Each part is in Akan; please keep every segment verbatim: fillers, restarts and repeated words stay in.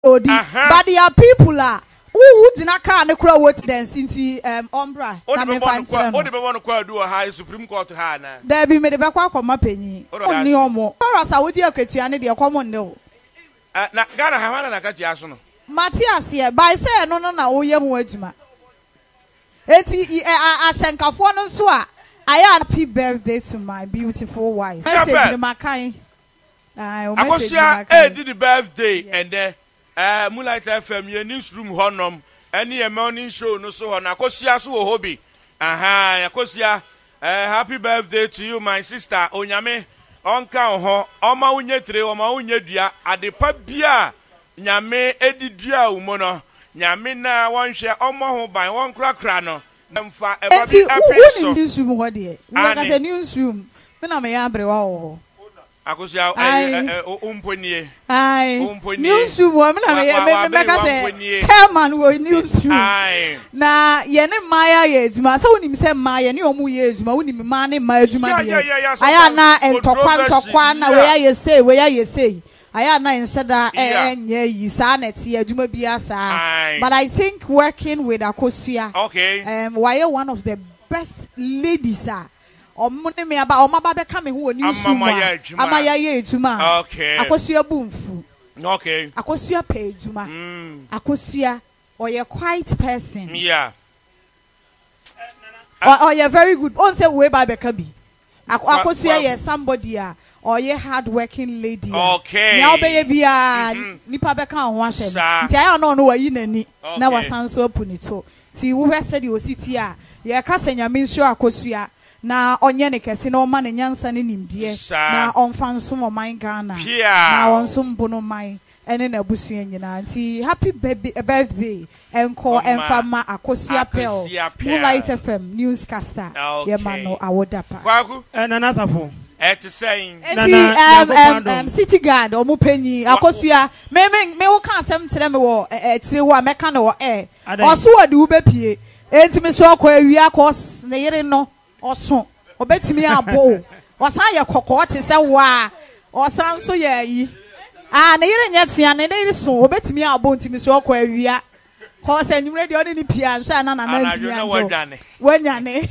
But there are people are who do not can crowd what dance into um umbra. What do you want to call do a high Supreme Court to Hannah? There be made a back of my penny. Only more. For us, I would hear Christianity, the common no. Ghana Havana, I got you. Matthias here, by say no, no, no, young words. Eti I shank a phone on swa. I happy birthday to my beautiful wife. Message my kind. I was here, eh, did the birthday and then. Uh, Moonlight F M, your newsroom honum, any a morning show, no so on. Akosia so hobby. Aha, Akosia, uh, happy birthday to you, my sister. Onyame, onka ho, oma unyetre, oma unyedia, adepa bia, nyame edidia umono, nyame na one share, oma ho by one crack crano. Nemfa, a baby episode. Newsroom, what dear? What is a newsroom? When I'm a yabre. Akosia, eh, umponye. Aye. Newsroom woman, I make us say, chairman was newsroom. Aye. Na yene Maya yejuma, so when him say Maya, ni omu yejuma, when him mani Maya juma. Ayana and tokwan tokwan na where you say, where you say. Ayana instead of eh eh yisane tiye juma biasa. But I think working with Akosia, okay, um, why one of the best ladies are. Omune me aba omaba be come who newsroom amaya ye ejuma okay akosua bumfu okay akosua pe ejuma mm akosua oye quiet person yeah or oye very good on say we ba be ka bi akosua ye somebody a oye hard working lady okay nya obeye bia nipa be kan ho asem nti ayo no no wayi nani na wasanso apunito ti wo hwese de ositi a ye ka senyame nso akosua na onye ne kese na oma ne nyansa ne nimdie na onfa nso mo man Ghana na onso mbono man ene na busua nyina nti happy birthday enko enfama Akosia Pearl Moonlight F M newscaster ye man no awodapa kwaku na nasafo et saying um um city guard omo panyi Akosia me me me wo kan asem kire me wo etire wo ameka na wo eh oso wade wo bepie enti me so akwa awia akos ne yere no oso obetimi abo osan ye kokko te se wa osan so ye yi ah ne yire nyetia ne ne so obetimi abo ntimi so okọ awia ko se nyumre de oni ni pia nso na na na ntimi anjo wanyane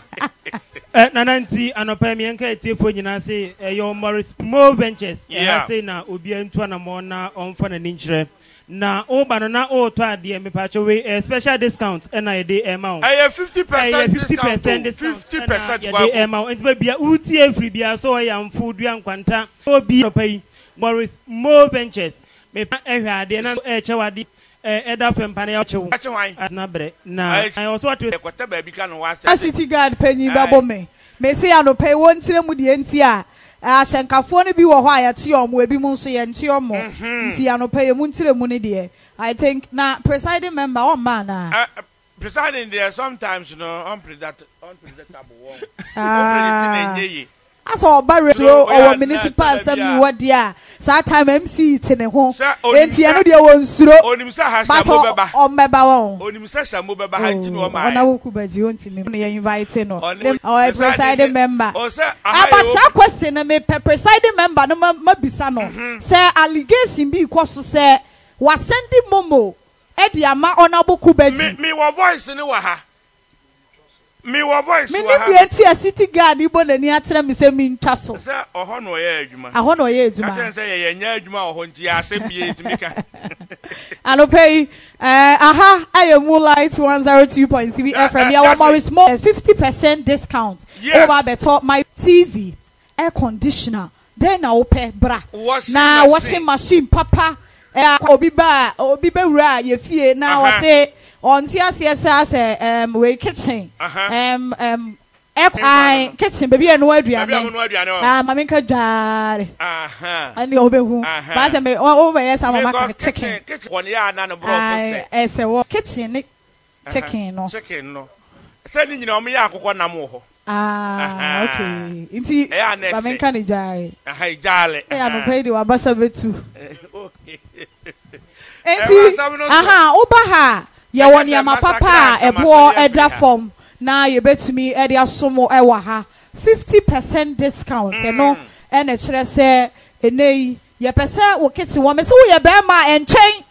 eh nananti anopa mi enka etiefo nyina se yo Morris Mo Ventures e say na obi antu anamo na onfa na ninkyere na oba no na o to ade me pa we a special discount and I dey amount eh fifty percent fifty percent discount fifty percent dey amount enti bia uti every bia so ya mfu dua nkwanta obi opai Morris Mo Ventures me pa ehwe ade na e chewade eh eda fempane ya chewu na bre na I also want to ekota ba bi ka no wa say city guard panyi babo me me say anopai won tire mu de enti a ashankafo no bi wo ho ayate omo ebi mu nso ye nte omo nti anopai mu ntire mu ne de I think na presiding member on man na presiding there sometimes you know unpredictable unpredictable one unpredictable aso obare so our municipal assembly wadi a sa time M C te ne ho enti eno de won suro onim sa ha samo beba o meba won onim sa samo beba ha nti no ma ona woku baji onti ne no invite no our presiding member about sa question na me presiding member no ma bisa no say allegation bi ikoso say wa sendi momo e di ama ona boku baji me wa voice ni wa ha me wa voice wa ha me ni enti a city guard ibo na ni atere me se me ntwa so say oho no ye adwuma aho no ye adwuma ka say ye nya adwuma oho nti asem bi etimika anopai eh aha aye Moonlight one oh two point three F M ya Morris Mo fifty percent discount over better my T V air conditioner then na ope bra na washing machine papa eh obi ba obi be wura ye fie na wo say on T S S um we kitchen um um I kitchen baby and no aduane ah mama nka dware aha ani obehu ba se me over yes am maka chicken kitchen won ya na no bro for say eh se wo kitchen chicken no chicken no se ni nyina o me ya akokọ nam ho ah okay inti mama nka ni dware aha jale eh am pay di wa basa betu inti aha oba ha ye won ya mapapa ebo eda form na ye betumi e dia somo e wa ha fifty percent discount mm. no e na kire se enei ye pese wo kiti wo me se wo ye be ma enchen